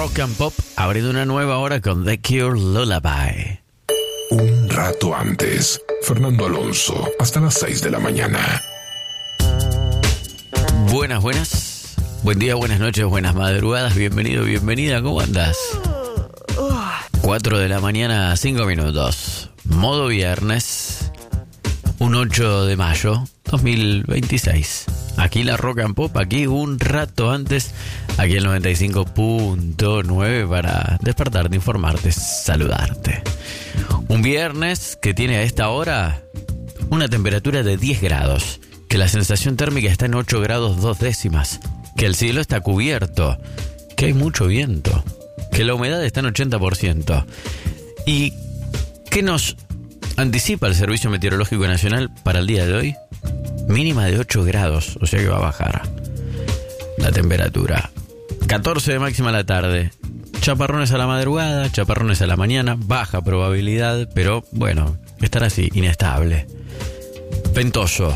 Rock and Pop, abriendo una nueva hora con The Cure Lullaby. Un rato antes, Fernando Alonso, hasta las 6 de la mañana. Buenas. Buen día, buenas noches, buenas madrugadas. Bienvenido, bienvenida. ¿Cómo andás? 4 de la mañana, 5 minutos. Modo viernes. Un 8 de mayo 2026. Aquí la Rock and Pop, aquí un rato antes, aquí el 95.9 para despertarte, informarte, saludarte. Un viernes que tiene a esta hora una temperatura de 10 grados, que la sensación térmica está en 8 grados 2 décimas, que el cielo está cubierto, que hay mucho viento, que la humedad está en 80%. ¿Y qué nos anticipa el Servicio Meteorológico Nacional para el día de hoy? Mínima de 8 grados, o sea que va a bajar la temperatura. 14 de máxima a la tarde. Chaparrones a la madrugada, chaparrones a la mañana. Baja probabilidad, pero bueno, estará así, inestable. Ventoso.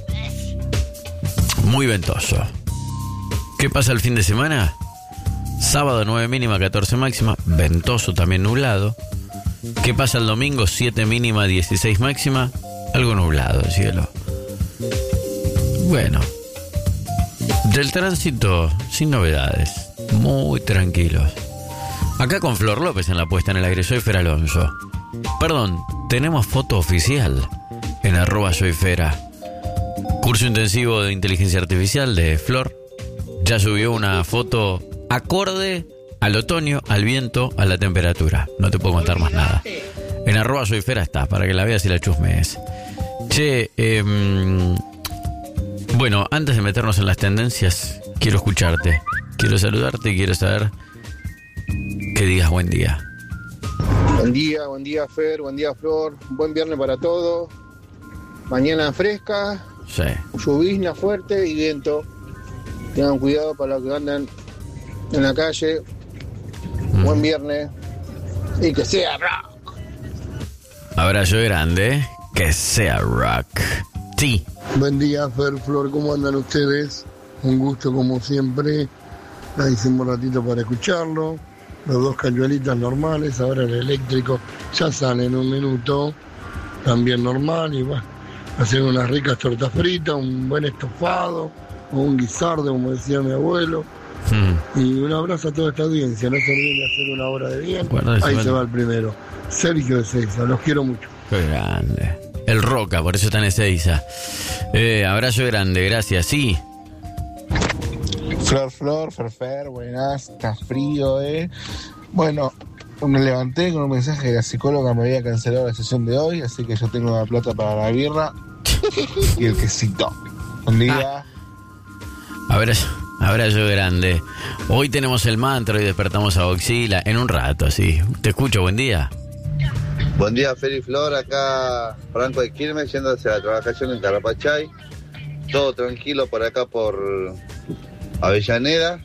Muy ventoso. ¿Qué pasa el fin de semana? Sábado 9 mínima, 14 máxima. Ventoso, también nublado. ¿Qué pasa el domingo? 7 mínima, 16 máxima. Algo nublado el cielo. Bueno, del tránsito sin novedades, muy tranquilos. Acá con Flor López en la puesta en el aire, soy Fer Alonso. Perdón, tenemos foto oficial en @soyfera. Curso intensivo de inteligencia artificial de Flor. Ya subió una foto acorde al otoño, al viento, a la temperatura. No te puedo contar más nada. En @soyfera está, para que la veas y la chusmees. Che, bueno, antes de meternos en las tendencias, quiero escucharte, quiero saludarte y quiero saber que digas buen día. Buen día Fer, buen día Flor, buen viernes para todos. Mañana fresca, Sí. llovizna fuerte y viento. Tengan cuidado para los que andan en la calle. Buen viernes y que sea rock. Abrazo grande, que sea rock. Sí. Buen día, Fer, Flor, ¿cómo andan ustedes? Un gusto como siempre. Ya hicimos un ratito para escucharlo. Los dos cañuelitas normales, ahora el eléctrico ya sale en un minuto. También normal y bueno, hacer unas ricas tortas fritas, un buen estofado o un guisardo, como decía mi abuelo. Y un abrazo a toda esta audiencia. No se olviden de hacer una hora de bien. Ahí se va el primero. Sergio de Seiza, los quiero mucho. Qué grande. El Roca, por eso está en Ezeiza. Abrazo grande, gracias. Sí. Fer, buenas, está frío, Bueno, me levanté con un mensaje de la psicóloga, me había cancelado la sesión de hoy, así que yo tengo la plata para la birra y el quesito. Buen día. Abrazo grande. Hoy tenemos el mantra y despertamos a Oxila en un rato, sí. Te escucho, buen día. Buen día, Fer y Flor, acá Franco de Quilmes, yendo hacia la trabajación en Carapachay. Todo tranquilo por acá por Avellaneda.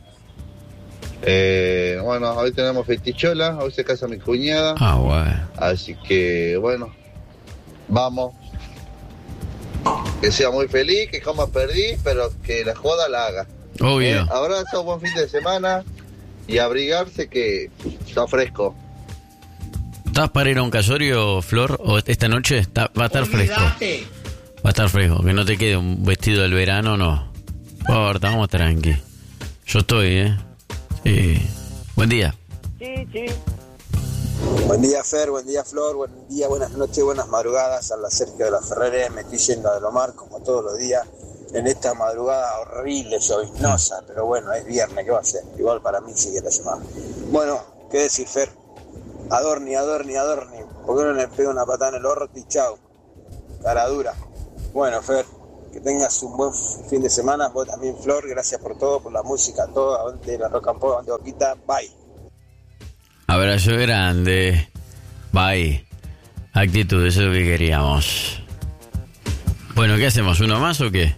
Bueno, hoy tenemos festichola, hoy se casa mi cuñada. Ah, bueno. Así que, bueno, vamos. Que sea muy feliz, que coma perdí, pero que la joda la haga. Obvio. Abrazo, buen fin de semana y abrigarse que está fresco. ¿Estás para ir a un casorio, Flor? ¿O esta noche va a estar fresco? Va a estar fresco, que no te quede un vestido del verano, no. Por favor, vamos tranqui. Yo estoy, Sí. Buen día. Sí. Buen día, Fer, buen día, Flor, buen día, buenas noches, buenas madrugadas. Habla Sergio de la Ferrere, me estoy yendo a Delomar como todos los días en esta madrugada horrible, lloviznosa, pero bueno, es viernes, ¿qué va a ser? Igual para mí sigue la semana. Bueno, ¿qué decir, Fer? Adorni, ¿por qué no le pego una patada en el orto y chao? Cara dura. Bueno, Fer, que tengas un buen fin de semana, vos también, Flor, gracias por todo, por la música, todo, avante la Rock and Pop, avante Boquita, bye. Abrazo grande. Bye. Actitud, eso es lo que queríamos. Bueno, ¿qué hacemos? ¿Uno más o qué?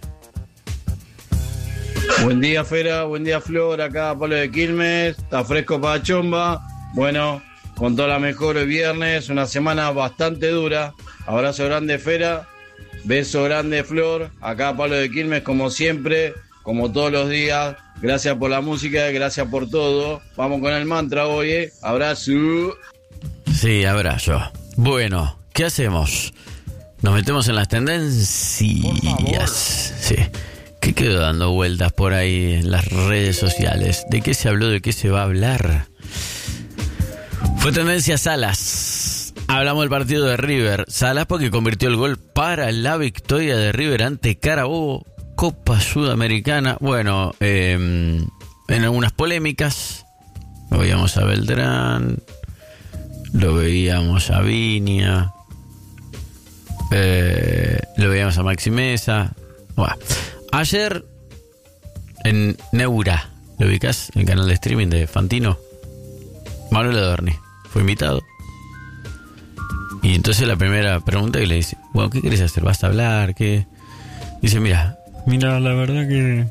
Buen día, Fera, buen día, Flor, acá Pablo de Quilmes, está fresco para Chomba. Bueno, con toda la mejor hoy viernes, una semana bastante dura. Abrazo grande, Fera, beso grande, Flor, acá Pablo de Quilmes, como siempre, como todos los días. Gracias por la música, gracias por todo. Vamos con el mantra hoy, Abrazo. Sí, abrazo. Bueno, ¿qué hacemos? Nos metemos en las tendencias. Sí. ¿Qué quedó dando vueltas por ahí en las redes sociales? ¿De qué se habló? ¿De qué se va a hablar? Fue tendencia Salas. Hablamos del partido de River. Salas porque convirtió el gol para la victoria de River ante Carabobo, Copa Sudamericana. Bueno, en algunas polémicas. Lo veíamos a Beltrán, lo veíamos a Viña, lo veíamos a Maxi Mesa. Bueno, ayer en Neura, ¿lo ubicás? El canal de streaming de Fantino. Manuel Adorni fue invitado. Y entonces la primera pregunta que le dice, bueno, ¿qué querés hacer? ¿Vas a hablar? ¿Qué? Dice, mira, la verdad que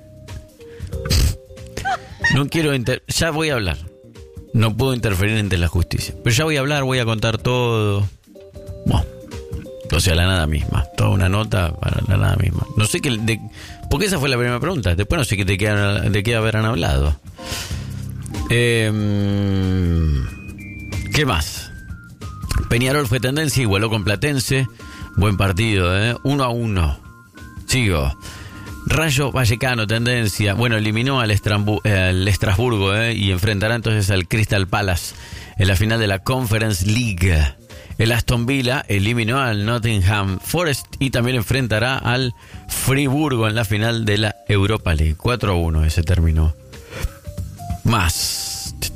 no quiero ya voy a hablar. No puedo interferir ante la justicia. Pero ya voy a hablar, voy a contar todo. Bueno, o sea, la nada misma. Toda una nota para la nada misma. No sé qué... porque esa fue la primera pregunta. Después no sé de qué habrán hablado. ¿Qué más? Peñarol fue tendencia, igualó con Platense. Buen partido, 1-1. Sigo. Rayo Vallecano, tendencia. Bueno, eliminó al Estrasburgo, y enfrentará entonces al Crystal Palace en la final de la Conference League. El Aston Villa eliminó al Nottingham Forest y también enfrentará al Friburgo en la final de la Europa League. 4-1 ese terminó. Más.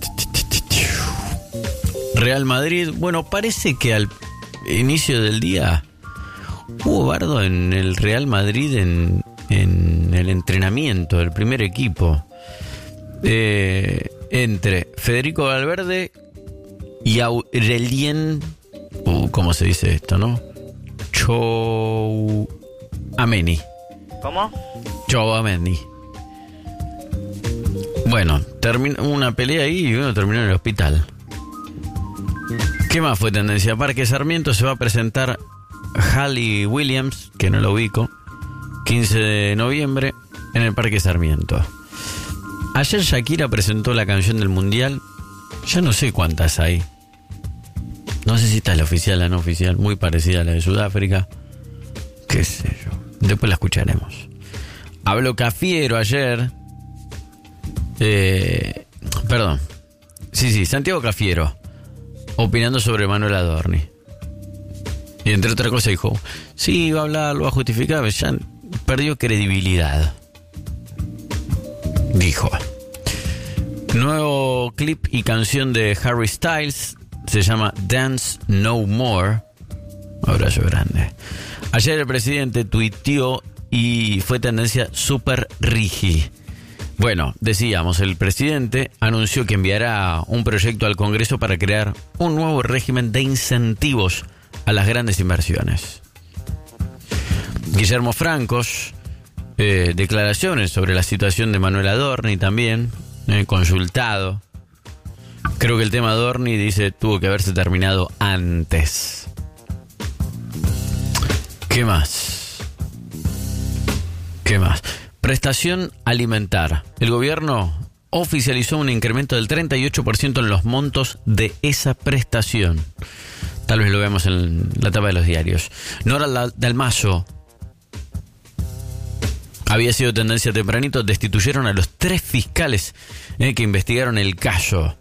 Real Madrid. Bueno, parece que al inicio del día hubo bardo en el Real Madrid en el entrenamiento del primer equipo. Entre Federico Valverde y Aurelien, ¿cómo se dice esto, no? Tchouaméni. ¿Cómo? Tchouaméni. Bueno, terminó una pelea ahí y uno terminó en el hospital. ¿Qué más fue tendencia? Parque Sarmiento se va a presentar Hayley Williams, que no lo ubico, 15 de noviembre en el Parque Sarmiento. Ayer Shakira presentó la canción del Mundial. Ya no sé cuántas hay. No sé si esta es la oficial o la no oficial. Muy parecida a la de Sudáfrica. Qué sé yo. Después la escucharemos. Habló Cafiero ayer. Perdón. Sí, Santiago Cafiero. Opinando sobre Manuel Adorni. Y entre otras cosas dijo, sí, va a hablar, lo va a justificar, ya perdió credibilidad. Dijo. Nuevo clip y canción de Harry Styles. Se llama Dance No More. Abrazo grande. Ayer el presidente tuiteó y fue tendencia Super Rigi. Bueno, decíamos, el presidente anunció que enviará un proyecto al Congreso para crear un nuevo régimen de incentivos a las grandes inversiones. Guillermo Francos, declaraciones sobre la situación de Manuel Adorni también, consultado. Creo que el tema Adorni, dice, tuvo que haberse terminado antes. ¿Qué más? Prestación alimentar. El gobierno oficializó un incremento del 38% en los montos de esa prestación. Tal vez lo veamos en la tapa de los diarios. Nora Dalmaso había sido tendencia tempranito. Destituyeron a los 3 fiscales que investigaron el caso.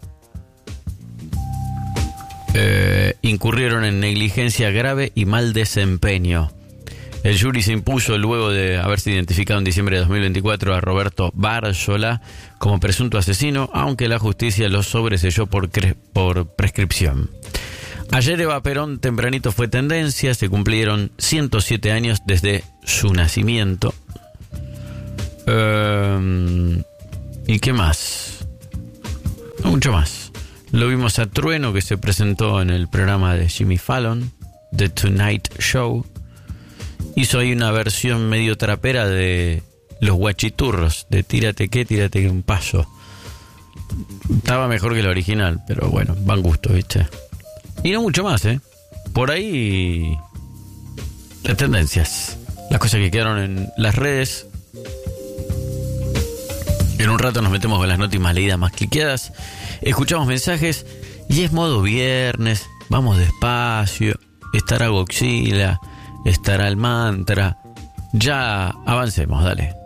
Incurrieron en negligencia grave y mal desempeño. El jury se impuso luego de haberse identificado en diciembre de 2024 a Roberto Bárzola como presunto asesino, aunque la justicia lo sobreselló por prescripción. Ayer Eva Perón tempranito fue tendencia, se cumplieron 107 años desde su nacimiento. ¿Y qué más? No mucho más. Lo vimos a Trueno, que se presentó en el programa de Jimmy Fallon, The Tonight Show. Hizo ahí una versión medio trapera de Los Guachiturros, de tírate un paso. Estaba mejor que la original, pero bueno, van gustos, ¿viste? Y no mucho más, Por ahí las tendencias, las cosas que quedaron en las redes. En un rato nos metemos con las notas más leídas, más cliqueadas. Escuchamos mensajes y es modo viernes. Vamos despacio. Estará Godzilla. Estará el mantra. Ya avancemos, dale.